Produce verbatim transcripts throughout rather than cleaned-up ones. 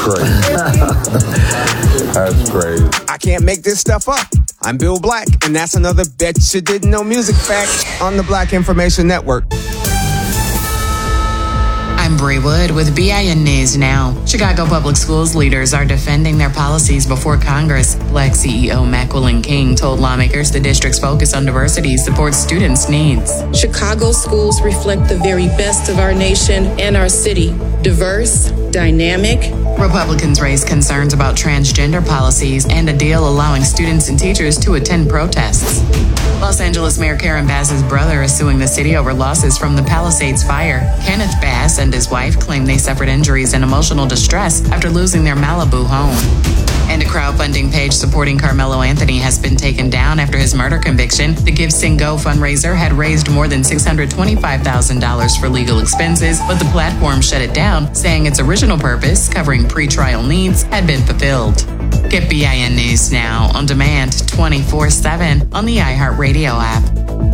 Crazy. That's crazy. I can't make this stuff up. I'm Bill Black, and that's another Bet You Didn't Know music fact on the Black Information Network. I'm Bree Wood with B I N News Now. Chicago Public Schools leaders are defending their policies before Congress. Black C E O Macquillan King told lawmakers the district's focus on diversity supports students' needs. Chicago schools reflect the very best of our nation and our city. Diverse, dynamic. Republicans raised concerns about transgender policies and a deal allowing students and teachers to attend protests. Los Angeles Mayor Karen Bass's brother is suing the city over losses from the Palisades fire. Kenneth Bass and his wife claim they suffered injuries and emotional distress after losing their Malibu home. And a crowdfunding page supporting Carmelo Anthony has been taken down after his murder conviction. The Give Sing Go fundraiser had raised more than six hundred twenty-five thousand dollars for legal expenses, but the platform shut it down, saying its original purpose, covering pretrial needs, had been fulfilled. Get B I N News Now on demand twenty-four seven on the iHeartRadio app.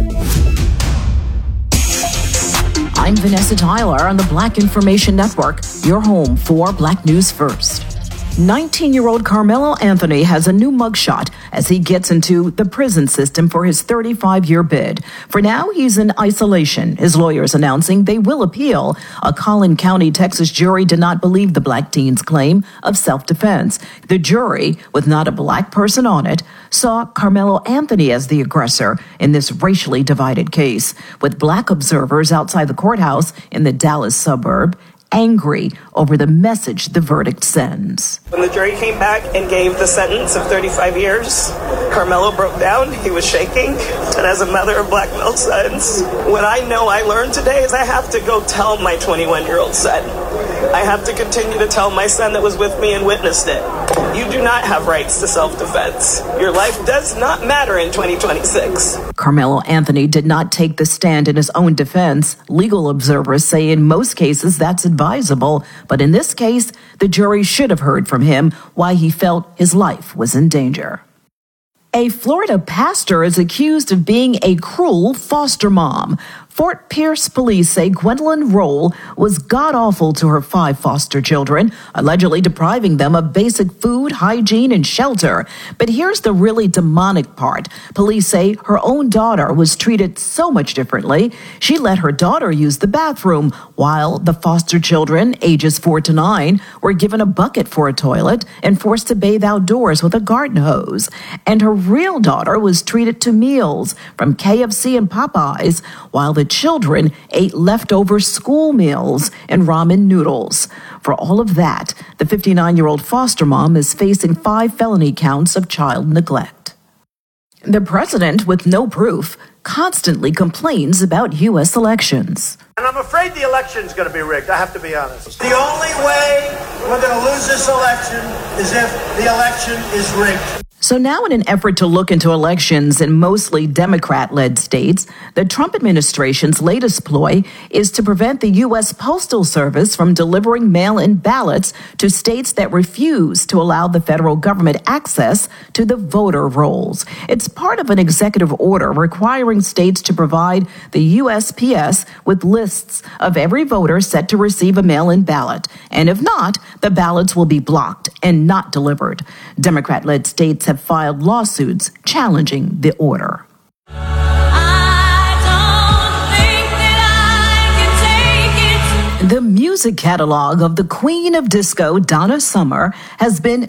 I'm Vanessa Tyler on the Black Information Network, your home for Black News First. nineteen-year-old Carmelo Anthony has a new mugshot as he gets into the prison system for his thirty-five-year bid. For now, he's in isolation. His lawyers announcing they will appeal. A Collin County, Texas jury did not believe the black teen's claim of self-defense. The jury, with not a black person on it, saw Carmelo Anthony as the aggressor in this racially divided case, with black observers outside the courthouse in the Dallas suburb angry over the message the verdict sends. When the jury came back and gave the sentence of thirty-five years, Carmelo broke down. He was shaking. And as a mother of black male sons, what I know I learned today is I have to go tell my twenty-one-year-old son. I have to continue to tell my son that was with me and witnessed it. You do not have rights to self-defense. Your life does not matter in twenty twenty-six. Carmelo Anthony did not take the stand in his own defense. Legal observers say in most cases that's advisable, but in this case, the jury should have heard from him why he felt his life was in danger. A Florida pastor is accused of being a cruel foster mom. Fort Pierce police say Gwendolyn Roll was god-awful to her five foster children, allegedly depriving them of basic food, hygiene, and shelter. But here's the really demonic part. Police say her own daughter was treated so much differently. She let her daughter use the bathroom, while the foster children, ages four to nine, were given a bucket for a toilet and forced to bathe outdoors with a garden hose. And her real daughter was treated to meals from K F C and Popeyes, while the children ate leftover school meals and ramen noodles. For all of that, the fifty-nine-year-old foster mom is facing five felony counts of child neglect. The president, with no proof, constantly complains about U S elections. And I'm afraid the election's going to be rigged, I have to be honest. The only way we're going to lose this election is if the election is rigged. So now, in an effort to look into elections in mostly Democrat-led states, the Trump administration's latest ploy is to prevent the U S Postal Service from delivering mail-in ballots to states that refuse to allow the federal government access to the voter rolls. It's part of an executive order requiring states to provide the U S P S with lists of every voter set to receive a mail-in ballot. And if not, the ballots will be blocked and not delivered. Democrat-led states have filed lawsuits challenging the order. The music catalog of the Queen of Disco, Donna Summer, has been